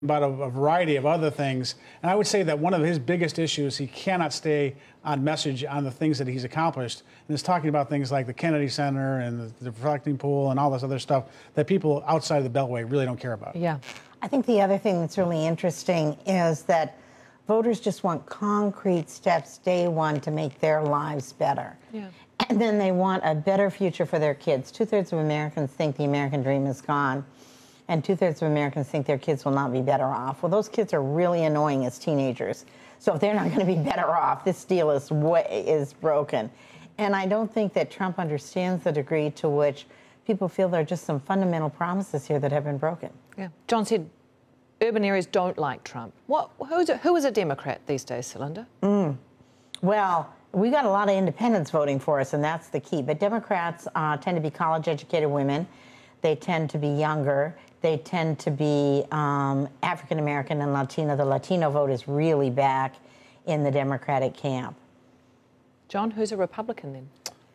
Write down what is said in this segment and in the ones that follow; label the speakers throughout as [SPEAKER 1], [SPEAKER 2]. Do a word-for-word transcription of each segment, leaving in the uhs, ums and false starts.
[SPEAKER 1] about a, a variety of other things. And I would say that one of his biggest issues, he cannot stay on message on the things that he's accomplished. And is talking about things like the Kennedy Center and the, the reflecting pool and all this other stuff that people outside of the Beltway really don't care about.
[SPEAKER 2] Yeah.
[SPEAKER 3] I think the other thing that's really interesting is that voters just want concrete steps day one to make their lives better.
[SPEAKER 2] Yeah.
[SPEAKER 3] And then they want a better future for their kids. Two-thirds of Americans think the American dream is gone. And two-thirds of Americans think their kids will not be better off. Well, those kids are really annoying as teenagers. So if they're not going to be better off, this deal is way, is broken. And I don't think that Trump understands the degree to which people feel there are just some fundamental promises here that have been broken.
[SPEAKER 2] Yeah. John said urban areas don't like Trump. What? Who's a, who is a Democrat these days, Celinda?
[SPEAKER 3] Mm. Well, we got a lot of independents voting for us, and that's the key. But Democrats uh, tend to be college-educated women. They tend to be younger. They tend to be um, African-American and Latino. The Latino vote is really back in the Democratic camp.
[SPEAKER 2] John, who's a Republican then?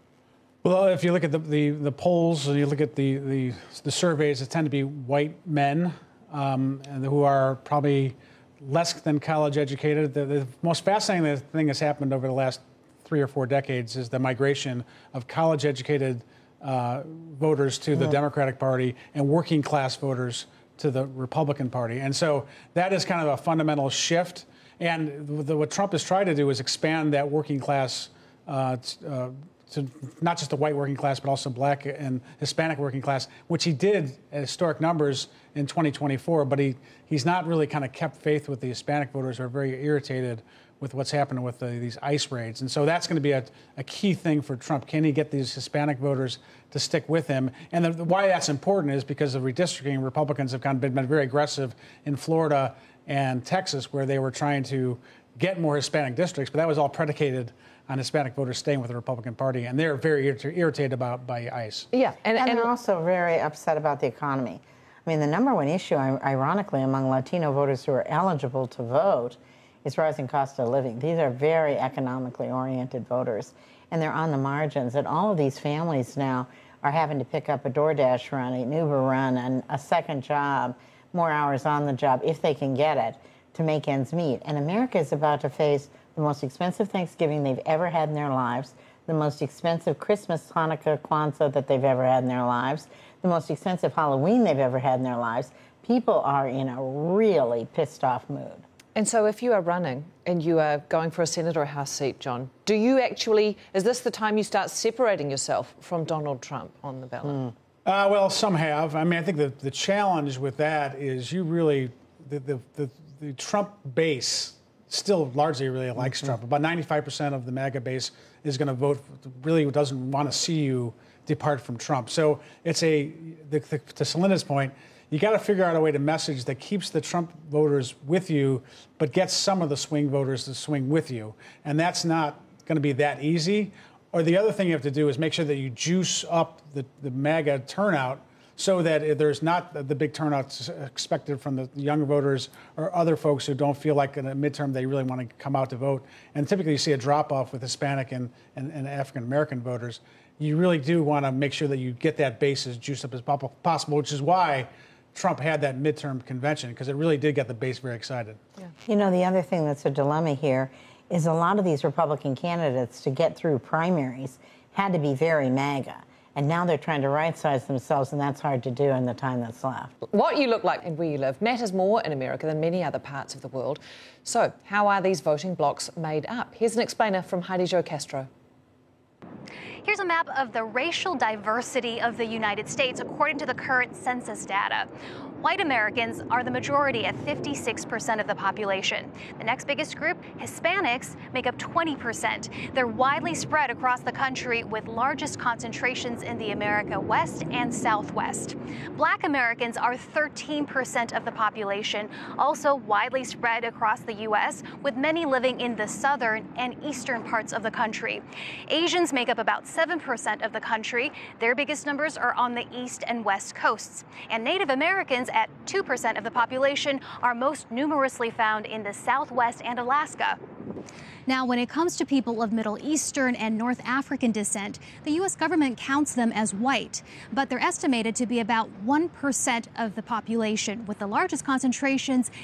[SPEAKER 1] Well, if you look at the, the, the polls and you look at the, the, the surveys, it tend to be white men um, and who are probably less than college educated. The, the most fascinating thing that's happened over the last three or four decades is the migration of college educated Uh, voters to the yeah. Democratic Party and working class voters to the Republican Party. And so that is kind of a fundamental shift. And the, what Trump has tried to do is expand that working class uh, t- uh, to not just the white working class, but also black and Hispanic working class, which he did at historic numbers in twenty twenty-four. But he, he's not really kind of kept faith with the Hispanic voters who are very irritated with what's happening with the, these ICE raids. And so that's going to be a, a key thing for Trump. Can he get these Hispanic voters to stick with him? And the, why that's important is because of redistricting. Republicans have kind of been, been very aggressive in Florida and Texas, where they were trying to get more Hispanic districts, but that was all predicated on Hispanic voters staying with the Republican Party, and they're very irrit- irritated about by ICE.
[SPEAKER 2] Yeah,
[SPEAKER 3] and, and, and they're also very upset about the economy. I mean, the number one issue, ironically, among Latino voters who are eligible to vote is rising cost of living. These are very economically oriented voters, and they're on the margins. And all of these families now are having to pick up a DoorDash run, an Uber run, and a second job, more hours on the job, if they can get it, to make ends meet. And America is about to face the most expensive Thanksgiving they've ever had in their lives, the most expensive Christmas, Hanukkah, Kwanzaa that they've ever had in their lives, the most expensive Halloween they've ever had in their lives. People are in a really pissed off mood.
[SPEAKER 2] And so if you are running and you are going for a Senate or a House seat, John, do you actually, is this the time you start separating yourself from Donald Trump on the ballot?
[SPEAKER 1] Mm. Uh, well, some have. I mean, I think the, the challenge with that is you really, the, the, the, the Trump base still largely really likes mm-hmm. Trump. About ninety-five percent of the MAGA base is going to vote, really doesn't want to see you depart from Trump. So it's a, the, the, to Celinda's point, you got to figure out a way to message that keeps the Trump voters with you, but gets some of the swing voters to swing with you. And that's not going to be that easy. Or the other thing you have to do is make sure that you juice up the, the MAGA turnout so that there's not the big turnout expected from the younger voters or other folks who don't feel like in a midterm they really want to come out to vote. And typically you see a drop-off with Hispanic and, and, and African-American voters. You really do want to make sure that you get that base as juiced up as possible, which is why Trump had that midterm convention, because it really did get the base very excited.
[SPEAKER 3] Yeah. You know, the other thing that's a dilemma here is a lot of these Republican candidates, to get through primaries, had to be very MAGA. And now they're trying to right-size themselves, and that's hard to do in the time that's left.
[SPEAKER 2] What you look like and where you live matters more in America than many other parts of the world. So how are these voting blocs made up? Here's an explainer from Heidi Jo Castro.
[SPEAKER 4] Here's a map of the racial diversity of the United States according to the current census data. White Americans are the majority at fifty-six percent of the population. The next biggest group, Hispanics, make up twenty percent. They're widely spread across the country with largest concentrations in the America West and Southwest. Black Americans are thirteen percent of the population, also widely spread across the U S, with many living in the southern and eastern parts of the country. Asians make up about seven percent of the country. Their biggest numbers are on the east and west coasts. And Native Americans, at two percent of the population, are most numerously found in the Southwest and Alaska.
[SPEAKER 5] Now, when it comes to people of Middle Eastern and North African descent, the U S government counts them as white, but they're estimated to be about one percent of the population, with the largest concentrations